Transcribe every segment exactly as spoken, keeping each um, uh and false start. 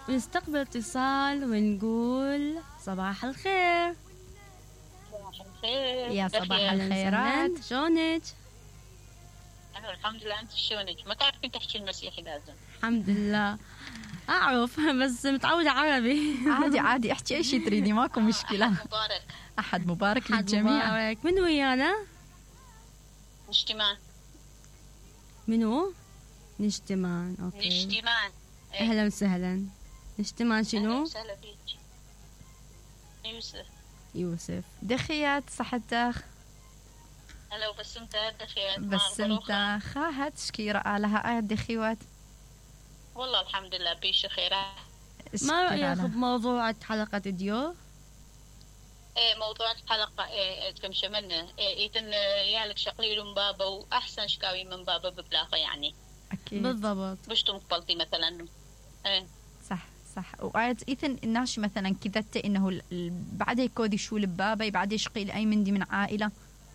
ونستقبل اتصال ونقول صباح الخير. صباح الخير. يا صباح أهلاً الخيرات. وسهلاً. شلونك؟ أنا الحمد لله. أنت شلونك؟ ما تعرفين تحكي المسيحي لازم. الحمد لله أعرف بس متعودة عربي. عادي عادي، احكي اي شيء تريدي، ماكو مشكلة. أحد مبارك. احد مبارك حد للجميع. مبارك. من ويانا؟ نجتمان. منو؟ نجتمان. اوكي. نجتمان. إيه. اهلا وسهلا. نجتمان أهلا شنو؟ وسهلا فيك. يوسف. يوسف. دخيات صحتك؟ هلا وبس أنت دخيت. بس انت خاهت شكيرة لها آيات دخيوات. والله الحمد لله بيش خيرات. ما رأيك بموضوع حلقة اليوم؟ ايه موضوع الحلقة ايه كم شملنا ايه ايتن يالك شقليل من بابا واحسن شكاوي من بابا ببلاغة يعني. اكيد بالضبط. بشتم قبلتي مثلا. ايه صح صح. وآيات إيثن الناش مثلا كذت إنه ال- ال- بعد كودي شو لبابا بعد يشقي أي مندي من عائلة.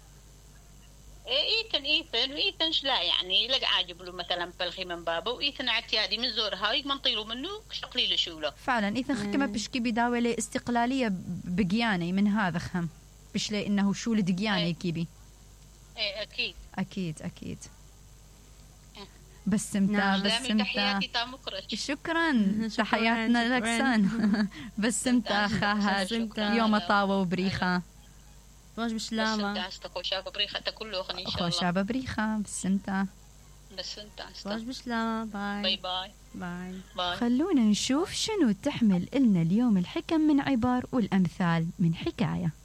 ايه ايتن ايتن وايتن شلا يعني لقى عاجب له مثلا بلخي من بابا وايتن اعتيادي من زور هاي منطيله منه شقليله شو له. فعلا إيثن خكمة بشكي بداولة استقلالية بقياني من هذا خم بشلي إنه شو لدقياني أيه. كيبي. ايه اكيد أكيد أكيد. أه. بسمتا نعم. بسمتا. تحياتي تامكرج. شكرا تحياتنا لك سان. بسمتا خاها بسمتا. يوم طاوة وبريخة. واش بس بسلامة. انت عستك وشاب بريخة كله ان شاء أخو الله. شابة بريخة بسمتا. بس انت واش عستك. بسلامة. باي باي باي باي. باي. خلونا نشوف شنو تحمل إلنا اليوم الحكم من عبار والأمثال من حكاية.